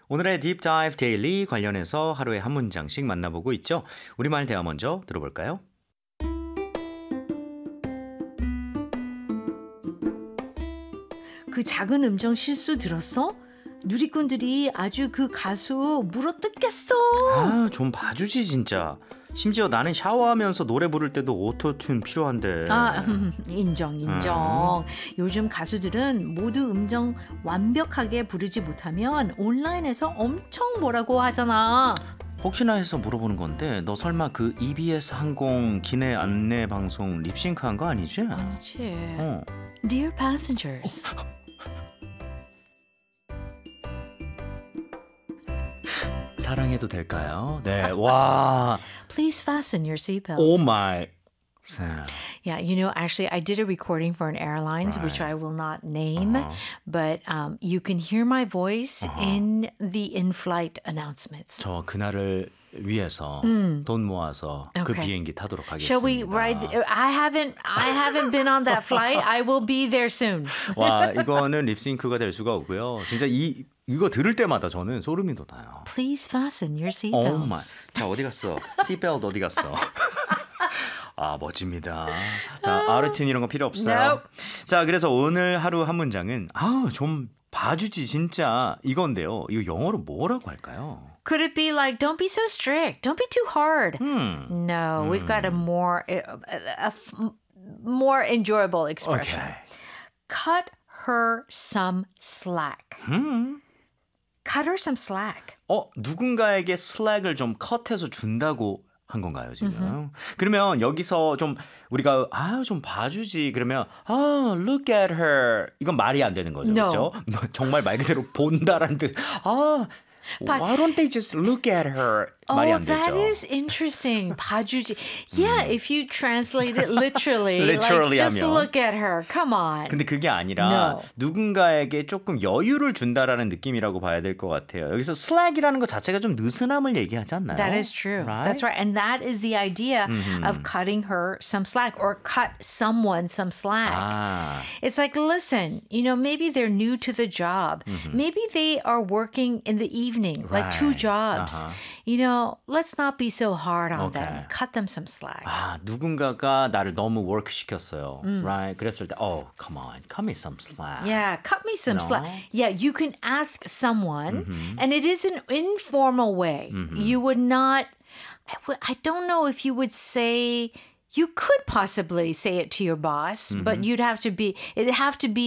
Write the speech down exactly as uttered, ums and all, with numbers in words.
오늘의 Deep Dive Daily 관련해서 하루에 한 문장씩 만나보고 있죠. 우리말 대화 먼저 들어볼까요? 그 작은 음정 실수 들었어? 누리꾼들이 아주 그 가수 물어뜯겠어. 아, 좀 봐주지 진짜. 심지어 나는 샤워하면서 노래 부를 때도 오토튠 필요한데. 아, 인정, 인정. 음. 요즘 가수들은 모두 음정 완벽하게 부르지 못하면 온라인에서 엄청 뭐라고 하잖아. 혹시나 해서 물어보는 건데 너 설마 그 이비에스 항공 기내 안내 방송 립싱크한 거 아니지? 아니지. 어. Dear passengers. 사랑해도 될까요? 네, 와. Please fasten your seatbelt. Oh my. Yeah, you know, actually, I did a recording for an airlines, Right. which I will not name, Uh-huh. but um, you can hear my voice Uh-huh. in the in-flight announcements. 저 그날을 위해서 돈 모아서 그 Okay. 비행기 타도록 하겠습니다. Shall we ride? I haven't, I haven't been on that flight. I will be there soon. 와, 이거는 립싱크가 될 수가 없고요. 진짜 이 이거 들을 때마다 저는 소름이 돋아요. Please fasten your Oh seatbelts. my. 자, 어디 갔어? 시트벨트 어디 갔어? 아, 멋집니다. 자, 아르튠 이런 거 필요 없어요. Nope. 자, 그래서 오늘 하루 한 문장은 아우, 좀 봐주지 진짜 이건데요. 이거 영어로 뭐라고 할까요? Could it be like, don't be so strict, don't be too hard? 음. No, we've got a more, a, a, a f- more enjoyable expression. Okay. Cut her some slack. 음. Cut her some slack. 어, 누군가에게 슬랙을 좀 컷해서 준다고 한 건가요, 지금? 그러면 여기서 좀 우리가 아, 좀 봐주지 그러면 아, look at her 이건 말이 안 되는 거죠, No. 그렇죠? 정말 말 그대로 본다라는 뜻. 아, why don't they just look at her? 말이 Oh, 안 that 되죠. is interesting. 봐주지. Yeah, if you translate it literally, Literally like just 하면. look at her. Come on. 근데 그게 아니라 No. 누군가에게 조금 여유를 준다라는 느낌이라고 봐야 될 것 같아요. 여기서 slack이라는 것 자체가 좀 느슨함을 얘기하지 않나요? That is true. Right? That's right. And that is the idea of cutting her some slack or cut someone some slack. 아, It's like, listen, you know, maybe they're new to the job. Maybe they are working in the evening, like two Right. jobs. Uh-huh. You know, let's not be so hard on Okay. them. Cut them some slack. 아, 누군가가 나를 너무 워크 시켰어요. Right? 그랬을 때, oh, come on, cut me some slack. Yeah, cut me some No. slack. Yeah, you can ask someone, and it is an informal way. You would not, I, would, I don't know if you would say, you could possibly say it to your boss, but you'd have to be, it'd have to be